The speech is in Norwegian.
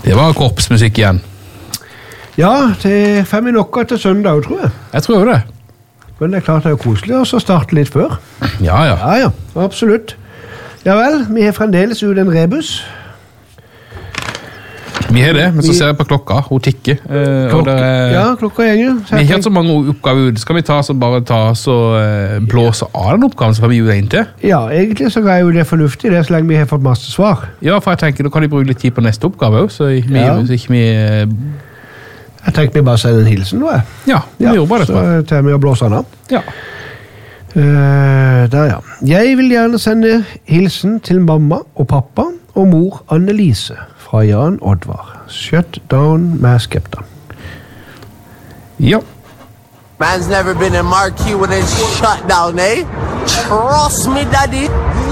Det var korpsmusikk igjen. Ja, det får vi nok til søndag, tror jeg. Jeg tror det. Men det er klart det er koselig å starte litt før. Ja. Ja, absolutt. Ja vel, vi har fremdeles ut en rebus. Vi har det, men så ser jeg på klokka, hun tikker. Ja, klokka gjenger. Vi har ikke hatt så mange oppgaver ut. Skal vi blåse av den oppgaven, så får vi jo det inn til? Ja, egentlig så er jo det fornuftig, det så lenge vi har fått masse svar. Ja, for jeg tenker, da kan de bruke litt tid på neste oppgave også, så ikke vi... Jeg tenker vi bare sender en hilsen nå, jeg. Ja, vi gjør bare det. Så tar vi og blåser den av. Ja. Der, ja. Jeg vil gjerne sende hilsen til mamma og pappa og mor Annelise fra Jan Oddvar. Shut down med Skepta. Ja. Man's never been in marquee when it's shut down, eh? Trust me, daddy.